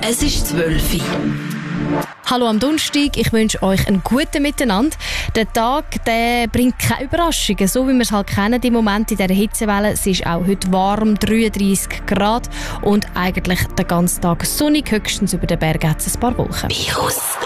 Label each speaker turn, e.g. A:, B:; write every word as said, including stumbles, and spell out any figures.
A: Es ist zwölf Uhr.
B: Hallo am Donnerstag, ich wünsche euch einen guten Miteinander. Der Tag der bringt keine Überraschungen, so wie wir es halt kennen im Moment in dieser Hitzewelle. Es ist auch heute warm, dreiunddreissig Grad und eigentlich den ganzen Tag sonnig, höchstens über den Bergen hat es ein paar Wolken.
A: Virus.